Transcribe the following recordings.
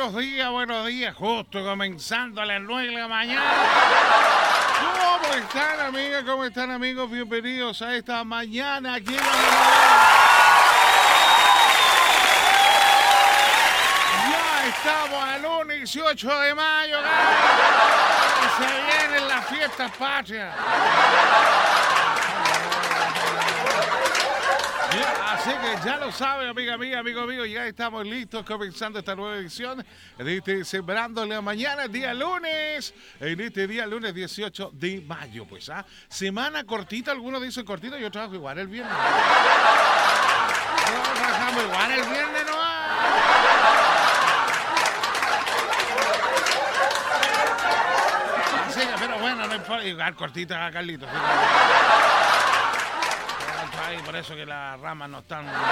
buenos días. Justo comenzando a las 9 de la mañana. ¿Cómo están, amigas? ¿Cómo están, amigos? Bienvenidos a esta mañana aquí en la Ya estamos al lunes 18 de mayo. Se vienen las fiestas patrias. Así que ya lo saben, amiga mía, amigo mío, ya estamos listos comenzando esta nueva edición de Sembrando la Mañana, el día lunes, en este día lunes 18 de mayo, pues, semana cortita, algunos dicen cortita, yo trabajo igual el viernes. No, trabajamos igual el viernes, ¿no? Así que, pero bueno, no importa, igual cortita, Carlitos. ¿Sí? Por eso que las ramas no están... Bueno,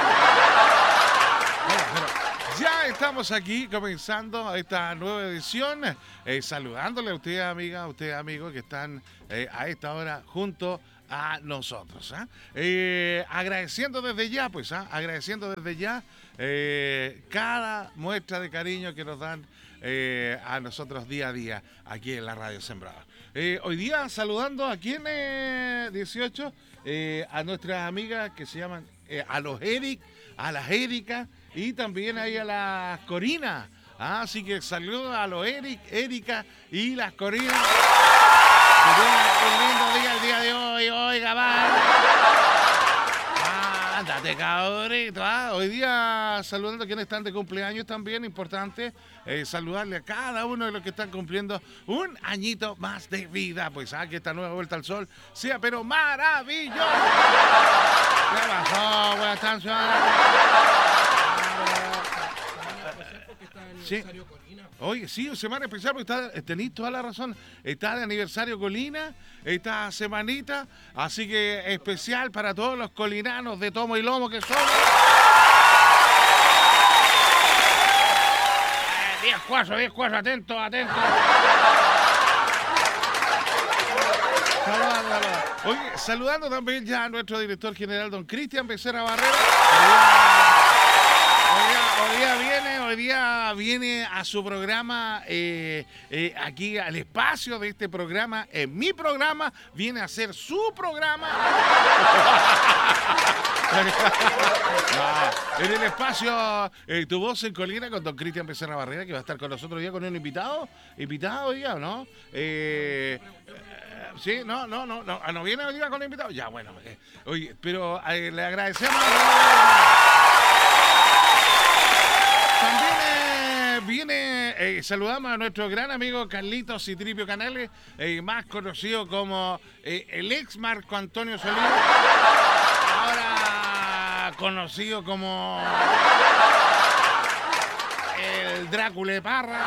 pero ya estamos aquí comenzando esta nueva edición, saludándole a usted, amiga, a usted, amigo, que están a esta hora junto a nosotros. Agradeciendo desde ya, pues, agradeciendo desde ya cada muestra de cariño que nos dan a nosotros día a día aquí en la Radio Sembrada. Hoy día saludando aquí en 18 a nuestras amigas que se llaman a los Eric, a las Erika y también ahí a las Corina. Así que saludos a los Eric, Erika y las Corina. Que tengan un lindo día el día de hoy. Oiga, va. Ándate, cabrito. Hoy día saludando a quienes están de cumpleaños también, importante saludarle a cada uno de los que están cumpliendo un añito más de vida. Pues que esta nueva vuelta al sol sea pero maravillosa. ¿Qué pasó? Buenas tardes. Sí. Oye, sí, semana especial, porque tenéis toda la razón. Está de aniversario Colina, esta semanita, así que especial para todos los colinanos de tomo y lomo que son. 10 cuasos, atento. Oye, saludando también ya a nuestro director general, don Cristian Becerra Barrera. Hoy día viene a su programa, aquí al espacio de este programa, en mi programa, viene a hacer su programa. En el espacio Tu Voz en Colina con don Cristian Becerra Barrera, que va a estar con nosotros hoy día con un invitado hoy día, ¿no? Sí, no viene hoy día con el invitado. Ya, bueno, oye, pero le agradecemos. También viene, saludamos a nuestro gran amigo Carlitos Citripio Canales, más conocido como el ex Marco Antonio Solís, ahora conocido como el Drácula de Parra.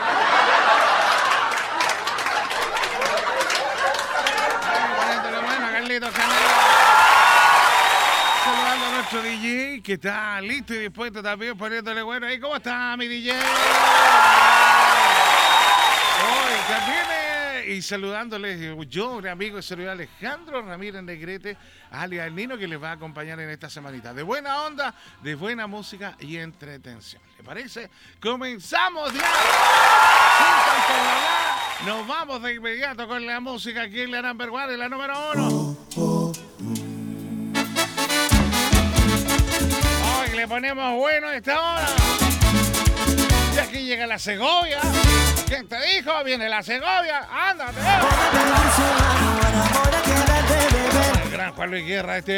Poniéndole bueno, Carlitos Canales. Saludando a nuestro DJ que está listo y dispuesto también poniéndole bueno. ¿Cómo está mi DJ? Hoy también y saludándoles yo, un amigo y servidor Alejandro Ramírez Negrete, alias El Nino, que les va a acompañar en esta semanita. De buena onda, de buena música y entretención. ¿Le parece? Comenzamos ya. Nos vamos de inmediato con la música aquí en la number one, en la número 1. Le ponemos bueno a esta hora. Y aquí llega la Segovia. ¿Quién te dijo? Viene la Segovia. Ándate. El gran Juan Luis Guerra,